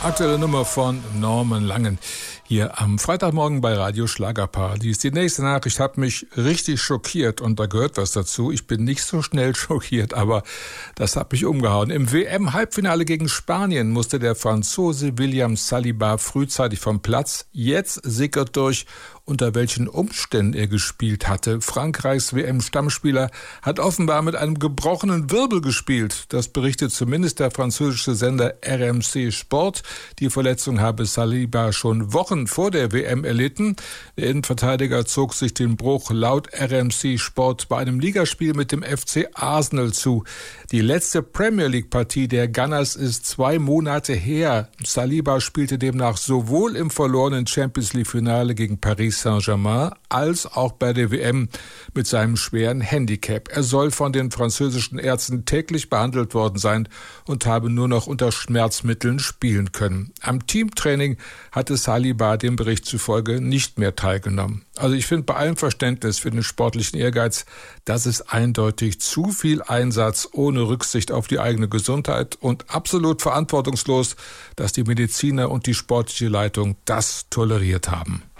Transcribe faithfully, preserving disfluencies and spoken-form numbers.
Aktuelle Nummer von Norman Langen hier am Freitagmorgen bei Radio Schlagerparadies. Die nächste Nachricht hat mich richtig schockiert und da gehört was dazu. Ich bin nicht so schnell schockiert, aber das hat mich umgehauen. Im W M-Halbfinale gegen Spanien musste der Franzose William Saliba frühzeitig vom Platz. Jetzt sickert durch, unter welchen Umständen er gespielt hatte. Frankreichs W M-Stammspieler hat offenbar mit einem gebrochenen Wirbel gespielt. Das berichtet zumindest der französische Sender R M C Sport. Die Verletzung habe Saliba schon Wochen vor der W M erlitten. Der Innenverteidiger zog sich den Bruch laut R M C Sport bei einem Ligaspiel mit dem F C Arsenal zu. Die letzte Premier League-Partie der Gunners ist zwei Monate her. Saliba spielte demnach sowohl im verlorenen Champions League-Finale gegen Paris Saint-Germain als auch bei der W M mit seinem schweren Handicap. Er soll von den französischen Ärzten täglich behandelt worden sein und habe nur noch unter Schmerzmitteln spielen können. Am Teamtraining hatte Saliba dem Bericht zufolge nicht mehr teilgenommen. Also ich finde bei allem Verständnis für den sportlichen Ehrgeiz, das ist eindeutig zu viel Einsatz ohne Rücksicht auf die eigene Gesundheit und absolut verantwortungslos, dass die Mediziner und die sportliche Leitung das toleriert haben.